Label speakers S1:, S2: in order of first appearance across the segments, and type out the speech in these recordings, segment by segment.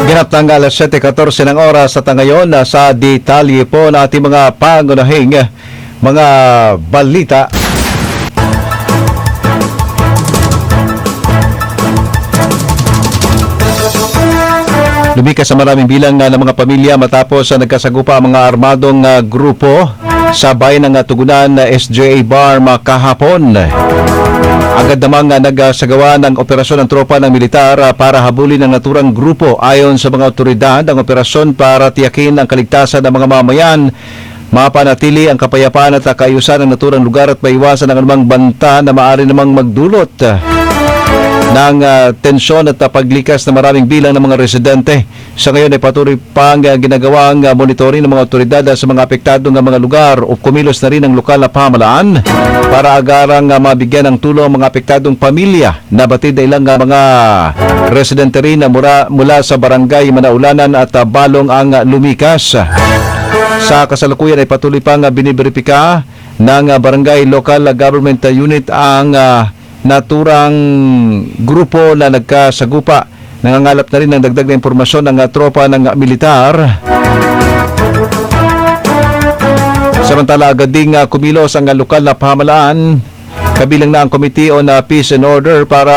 S1: Ginaptang alas 7:14 ng oras at ngayon sa detalye po na ating mga pangunahing mga balita. Lumikas sa maraming bilang ng mga pamilya matapos nagkasagupa ang mga armadong grupo sa bayan ng Tugunan SJA Bar kahapon. Agad namang nagsagawa ng operasyon ng tropa ng militar para habulin ang naturang grupo. Ayon sa mga otoridad, ang operasyon para tiyakin ang kaligtasan ng mga mamayan, mapanatili ang kapayapaan at kaayusan ng naturang lugar at maiwasan ang anumang banta na maaari namang magdulot ng tensyon at paglikas na maraming bilang ng mga residente. Sa ngayon ay patuloy pang ginagawang monitoring ng mga otoridad sa mga apektadong mga lugar o kumilos na rin ang lokal na pamahalaan para agarang mabigyan ng tulong ang mga apektadong pamilya. Nabatid na ilang mga residente rin mula sa barangay Manaulanan at Balong ang lumikas. Sa kasalukuyan ay patuloy pang biniberipika ng barangay local government unit ang naturang grupo na nagkasagupa. Nangangalap na rin ng dagdag na impormasyon ng tropa ng militar. Samantala, agad ding kumilos ang lokal na pamahalaan, kabilang na ang Committee on Peace and Order para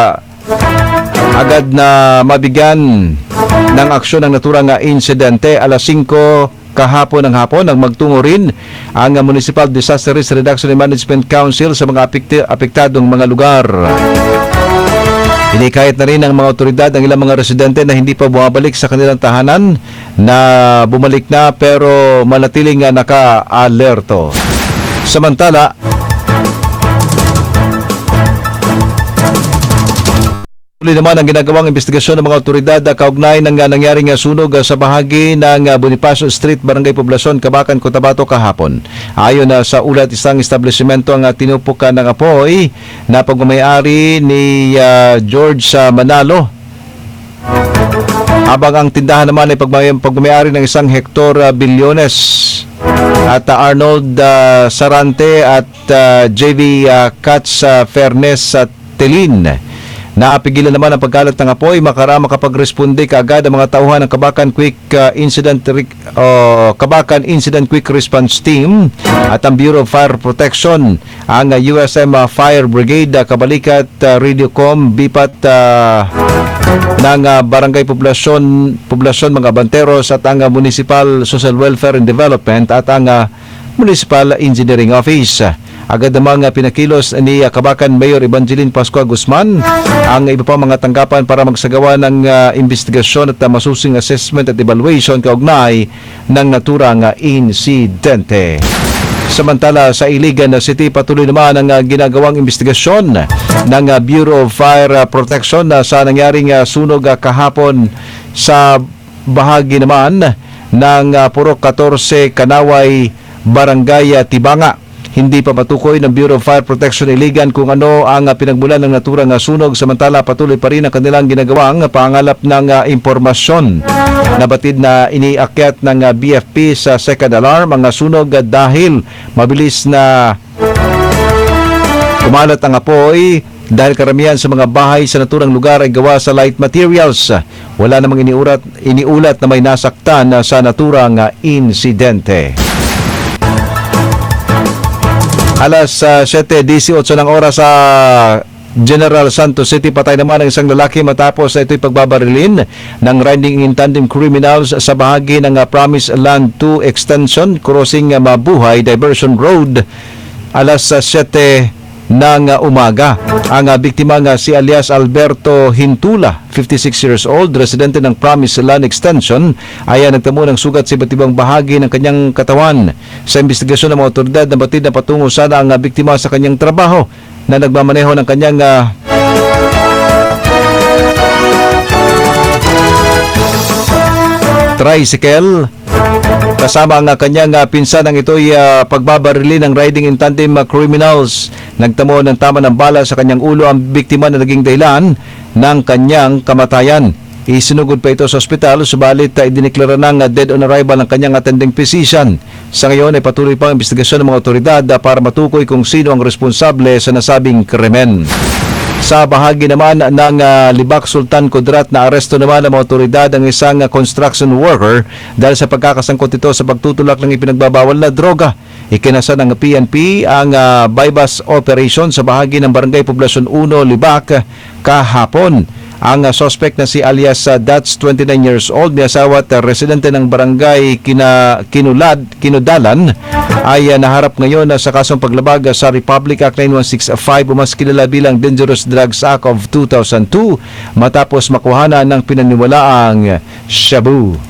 S1: agad na mabigyan ng aksyon ng naturang insidente. Alas 5 kahapon ng hapon nang magtungo rin ang Municipal Disaster Risk Reduction and Management Council sa mga apektadong mga lugar. Inikayat na rin ng mga otoridad ang ilang mga residente na hindi pa bumabalik sa kanilang tahanan na bumalik na pero manatiling naka-alerto. Samantala, tuloy naman ang ginagawang investigasyon ng mga otoridad kaugnay ng nangyaring sunog sa bahagi ng Bonifacio Street, Barangay Poblacion, Cabacan, Cotabato kahapon. Ayon sa ulat, isang establishmento ang tinupukan ng apoy na pagmamayari ni George Manalo. Habang ang tindahan naman ay pagmamayari ng isang Hector Billones at Arnold Sarante at JV Katz Fernes at Telin. Naapigilan naman ang pagkalat ng apoy, makapagresponde kaagad ang mga tauhan ng Cabacan Incident Quick Response Team at ang Bureau of Fire Protection, ang USM Fire Brigade, Kabalikat, Radiocom, BIPAT ng Barangay Poblacion, mga Banteros at ang Municipal Social Welfare and Development at ang Municipal Engineering Office. Agad namang pinakilos ni Cabacan Mayor Evangeline Pascua Guzman ang iba pa mga tanggapan para magsagawa ng investigasyon at masusing assessment at evaluation kaugnay ng naturang insidente. Samantala, sa Iligan City, patuloy naman ang ginagawang investigasyon ng Bureau of Fire Protection sa nangyaring sunog kahapon sa bahagi naman ng Purok 14, Kanaway, Barangay Tibanga. Hindi pa matukoy ng Bureau of Fire Protection Iligan kung ano ang pinagmulan ng naturang sunog, samantala patuloy pa rin ang kanilang ginagawang pangalap ng impormasyon. Nabatid na iniakyat ng BFP sa second alarm ang sunog dahil mabilis na kumalat ang apoy dahil karamihan sa mga bahay sa naturang lugar ay gawa sa light materials. Wala namang iniulat na may nasaktan sa naturang insidente. Alas 7:18 ng oras sa General Santos City, patay naman ang isang lalaki matapos ito'y pagbabarilin ng riding in tandem criminals sa bahagi ng Promise Land 2 Extension Crossing Mabuhay Diversion Road. Alas 7 ng umaga. Ang biktima nga si alias Alberto Hintula, 56 years old, residente ng Promise Land Extension, ay nagtamo ng sugat sa iba't ibang bahagi ng kanyang katawan. Sa investigasyon ng mga otoridad, nabatid na patungo sana ang biktima sa kanyang trabaho na nagmamaneho ng kanyang tricycle. Kasama ang kanyang pinsan ang ito'y pagbabarili ng riding in tandem criminals. Nagtamo ng tama ng bala sa kanyang ulo ang biktima na naging dahilan ng kanyang kamatayan. Isinugod pa ito sa ospital, subalit idineklara ng dead on arrival ng kanyang attending physician. Sa ngayon ay patuloy pang investigasyon ng mga otoridad para matukoy kung sino ang responsable sa nasabing krimen. Sa bahagi naman ng Libak Sultan Kudarat na aresto naman ng mga otoridad ang isang construction worker dahil sa pagkakasangkot ito sa pagtutulak ng ipinagbabawal na droga. Ikinasa ng PNP ang bypass operation sa bahagi ng Barangay Poblasyon 1, Libak kahapon. Ang suspect na si alias Dats, 29 years old, may asawa at residente ng barangay Kinudalan, ay naharap ngayon sa kasong paglabag sa Republic Act 9165 o mas kilala bilang Dangerous Drugs Act of 2002 matapos makuhanan ng pinaniniwalaang shabu.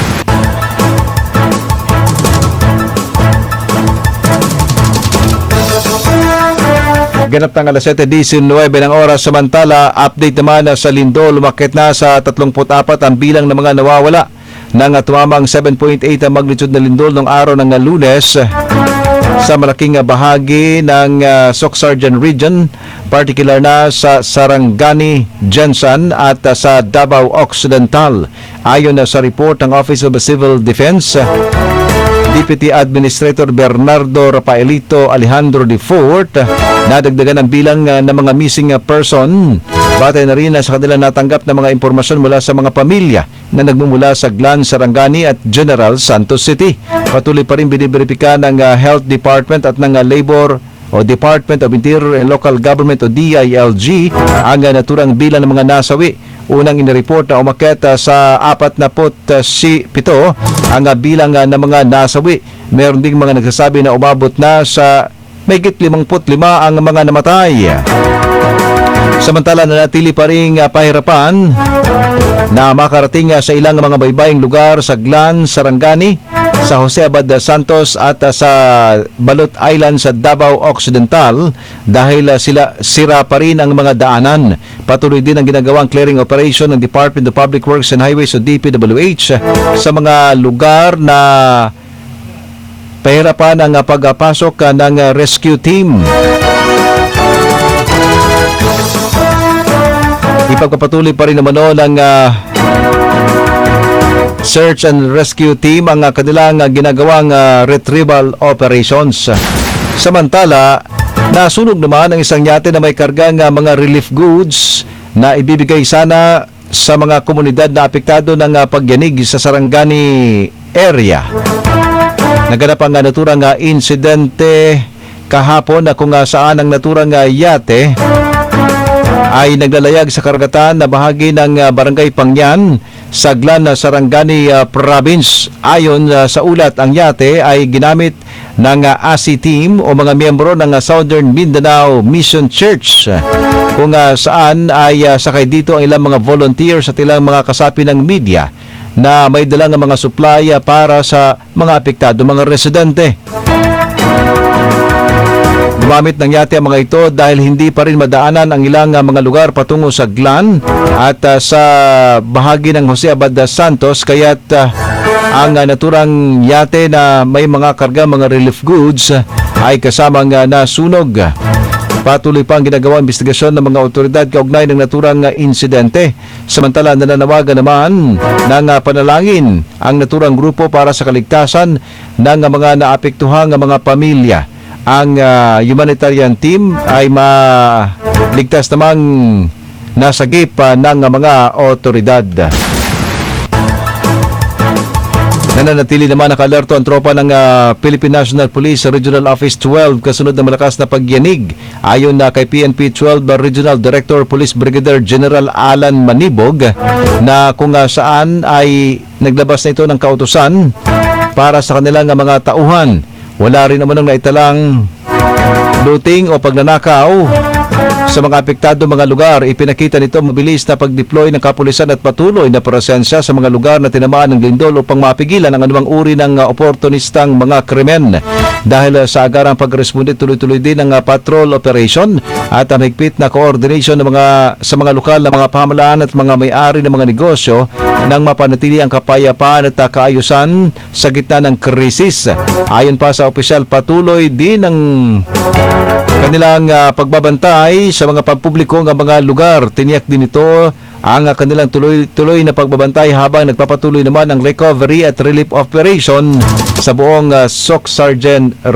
S1: Ganap ng alas 7:19 ng oras. Samantala, update naman sa Lindol, lumakit na sa 34 ang bilang ng mga nawawala nang tumamang 7.8 ang magnitude na lindol ng araw ng Lunes sa malaking bahagi ng Socsargen Region, particular na sa Sarangani, Jensan at sa Davao Occidental. Ayon sa report ng Office of Civil Defense, Deputy Administrator Bernardo Rafaelito Alejandro de Fort, nadagdagan ang bilang ng mga missing person. Batay na rin sa kanila natanggap na mga impormasyon mula sa mga pamilya na nagmumula sa Glan, Sarangani at General Santos City. Patuloy pa rin biniberipika ng Health Department at ng Labor o Department of Interior and Local Government o DILG ang naturang bilang ng mga nasawi. Unang inireport na umakyat sa 47 ang bilang ng mga nasawi. Meron ding mga nagsasabi na umabot na sa mahigit 55 ang mga namatay. Samantala, nanatili pa rin pahirapan na makarating sa ilang mga baybaying lugar sa Glan, Sarangani, sa Jose Abad Santos at sa Balot Island sa Davao Occidental dahil sira pa rin ang mga daanan. Patuloy din ang ginagawang clearing operation ng Department of Public Works and Highways o DPWH sa mga lugar na pahirapan ang pagpasok ng rescue team. Ipagpapatuloy pa rin naman ng search and rescue team ang kanilang ginagawang retrieval operations. Samantala, nasunog naman ang isang yate na may kargang mga relief goods na ibibigay sana sa mga komunidad na apektado ng pagyanig sa Sarangani area. Naganap ang naturang insidente kahapon na kung saan ang naturang yate ay naglalayag sa karagatan na bahagi ng Barangay Pangyan sa Glan, Sarangani Province. Ayon sa ulat, ang yate ay ginamit ng ASI team o mga miyembro ng Southern Mindanao Mission Church, kung saan ay sakay dito ang ilang mga volunteers at ilang mga kasapi ng media na may dalang mga supply para sa mga apektado mga residente. Gumamit ng yate ang mga ito dahil hindi pa rin madaanan ang ilang mga lugar patungo sa Glan at sa bahagi ng Jose Abad Santos, kaya't ang naturang yate na may mga karga mga relief goods ay kasamang nasunog. Patuloy pa ang ginagawang investigasyon ng mga otoridad kaugnay ng naturang insidente. Samantala, nananawagan naman ng panalangin ang naturang grupo para sa kaligtasan ng mga naapektuhang mga pamilya. Ang humanitarian team ay maligtas namang nasagip ng mga otoridad. Nananatili naman naka-alerto ang tropa ng Philippine National Police Regional Office 12 kasunod ng malakas na pagyanig. Ayon na kay PNP 12 Regional Director Police Brigadier General Alan Manibog, na kung saan ay naglabas na ito ng kautusan para sa kanilang mga tauhan. Wala rin naman ang naitalang looting o pagnanakaw sa mga apektado mga lugar. Ipinakita nito mabilis na pag-deploy ng kapulisan at patuloy na presensya sa mga lugar na tinamaan ng lindol upang mapigilan ang anumang uri ng oportunistang mga krimen. Dahil sa agarang pag-responde, tuloy-tuloy din ang patrol operation at ang higpit na coordination ng sa mga lokal na mga pamahalaan at mga may-ari ng mga negosyo nang mapanatili ang kapayapaan at kaayusan sa gitna ng krisis. Ayon pa sa opisyal, patuloy din ang kanilang pagbabantay sa mga pampubliko ng mga lugar. Tiniyak din ito ang kanilang tuloy na pagbabantay habang nagpapatuloy naman ang recovery at relief operation sa buong Socsargen